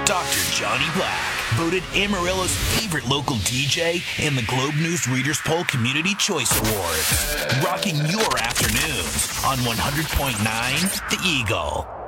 Dr. Johnny Black, voted Amarillo's favorite local DJ in the Globe News Readers Poll Community Choice Award. Rocking your afternoons on 100.9 The Eagle.